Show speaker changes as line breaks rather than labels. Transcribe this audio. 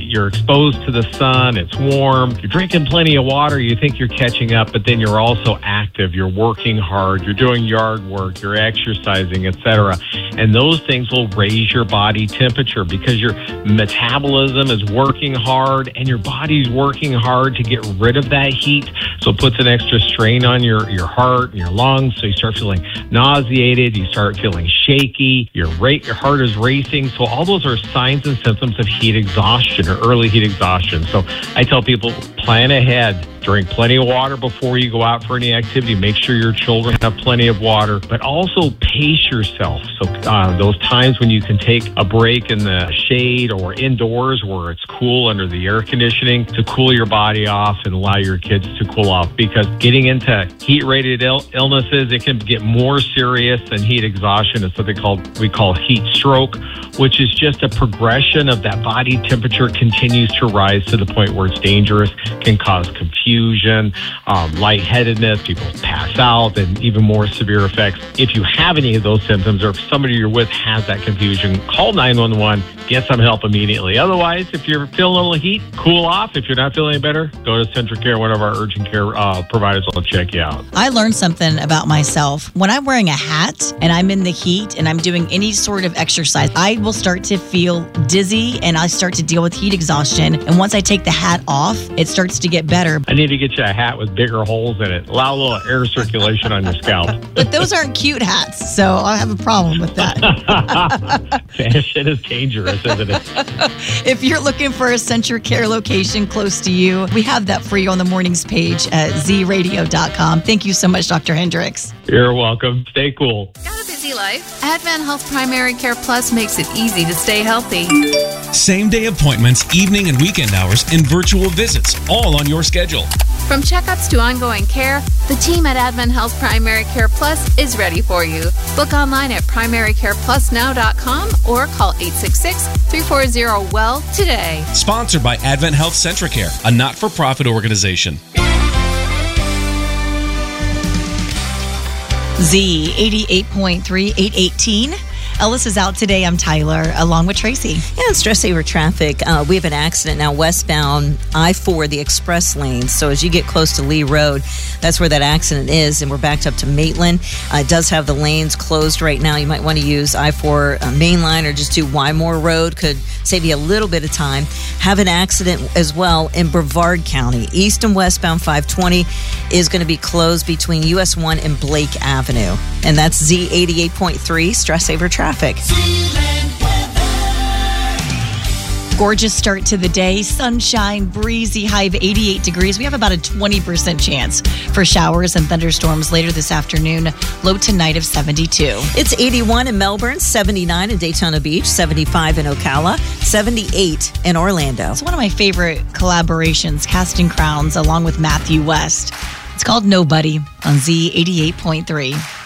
you're exposed to the sun, it's warm, you're drinking plenty of water, you think you're catching up, but then you're also active, you're working hard, you're doing yard work, you're exercising, etc. And those things will raise your body temperature because your metabolism is working hard and your body's working hard to get rid of that heat. So it puts an extra strain on your heart and your lungs. So you start feeling nauseated, you start feeling shaky, your heart is racing. So all those are signs and symptoms of heat exhaustion or early heat exhaustion. So I tell people, plan ahead. Drink plenty of water before you go out for any activity. Make sure your children have plenty of water, but also pace yourself. So those times when you can take a break in the shade or indoors where it's cool under the air conditioning to cool your body off and allow your kids to cool off. Because getting into heat-related illnesses, it can get more serious than heat exhaustion. It's what we call heat stroke, which is just a progression of that body temperature continues to rise to the point where it's dangerous, can cause confusion, lightheadedness, people pass out, and even more severe effects. If you have any of those symptoms or if somebody you're with has that confusion, call 911, get some help immediately. Otherwise, if you're feeling a little heat, cool off. If you're not feeling any better, go to Central Care. One of our urgent care providers will check you out.
I learned something about myself. When I'm wearing a hat and I'm in the heat and I'm doing any sort of exercise, I will start to feel dizzy and I start to deal with heat exhaustion. And once I take the hat off, it starts to get better.
I need to get you a hat with bigger holes in it. Allow a little air circulation on your scalp.
But those aren't cute hats, so I have a problem with that.
Fashion is dangerous, isn't it?
If you're looking for a Central Care location close to you, we have that for you on the mornings page at zradio.com. Thank you so much, Dr. Hendricks.
You're welcome. Stay cool.
Got a busy life? Advent Health Primary Care Plus makes it easy to stay healthy.
Same-day appointments, evening and weekend hours, and virtual visits, all on your schedule.
From checkups to ongoing care, the team at Advent Health Primary Care Plus is ready for you. Book online at primarycareplusnow.com or call 866-340-WELL today.
Sponsored by Advent Health Centricare, a not-for-profit organization.
Z 88.3, 818. Ellis is out today. I'm Tyler, along with Tracy.
Yeah, it's Stress Saver Traffic. We have an accident now westbound I-4, the express lane. So as you get close to Lee Road, that's where that accident is, and we're backed up to Maitland. It does have the lanes closed right now. You might want to use I-4 main line or just do Wymore Road. Could save you a little bit of time. Have an accident as well in Brevard County. East and westbound 520 is going to be closed between US 1 and Blake Avenue. And that's Z 88.3, Stress Saver Traffic.
Gorgeous start to the day. Sunshine, breezy, high of 88 degrees. We have about a 20% chance for showers and thunderstorms later this afternoon. Low tonight of 72.
It's 81 in Melbourne, 79 in Daytona Beach, 75 in Ocala, 78 in Orlando.
It's one of my favorite collaborations, Casting Crowns, along with Matthew West. It's called Nobody on Z 88.3.